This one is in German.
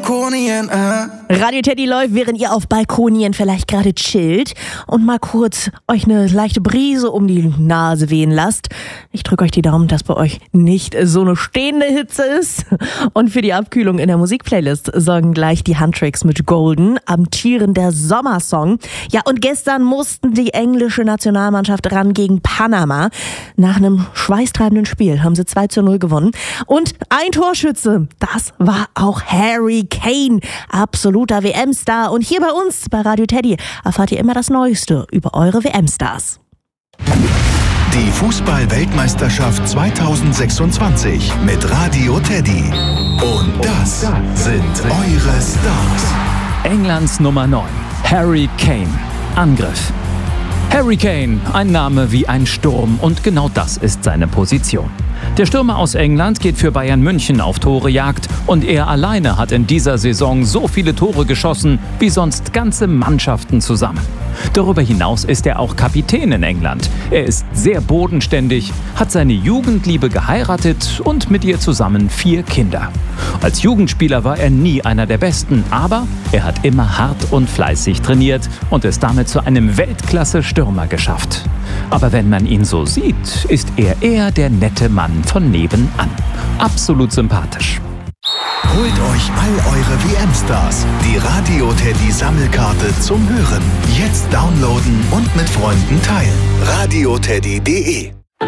Balkonien. Radio Teddy läuft, während ihr auf Balkonien vielleicht gerade chillt und mal kurz euch eine leichte Brise um die Nase wehen lasst. Ich drücke euch die Daumen, dass bei euch nicht so eine stehende Hitze ist. Und für die Abkühlung in der Musikplaylist sorgen gleich die Huntrix mit Golden, amtierender Sommersong. Ja, und gestern mussten die englische Nationalmannschaft ran gegen Panama. Nach einem schweißtreibenden Spiel haben sie 2-0 gewonnen. Und ein Torschütze, das war auch Harry Kane, absoluter WM-Star. Und hier bei uns, bei Radio Teddy, erfahrt ihr immer das Neueste über eure WM-Stars. Die Fußball-Weltmeisterschaft 2026 mit Radio Teddy. Und das sind eure Stars. Englands Nummer 9, Harry Kane. Angriff. Harry Kane, ein Name wie ein Sturm, und genau das ist seine Position. Der Stürmer aus England geht für Bayern München auf Torejagd und er alleine hat in dieser Saison so viele Tore geschossen wie sonst ganze Mannschaften zusammen. Darüber hinaus ist er auch Kapitän in England. Er ist sehr bodenständig, hat seine Jugendliebe geheiratet und mit ihr zusammen 4 Kinder. Als Jugendspieler war er nie einer der Besten, aber er hat immer hart und fleißig trainiert und es damit zu einem Weltklasse-Stürmer geschafft. Aber wenn man ihn so sieht, ist er eher der nette Mann von nebenan. Absolut sympathisch. Holt euch all eure WM-Stars. Die Radio Teddy Sammelkarte zum Hören. Jetzt downloaden und mit Freunden teilen. radioteddy.de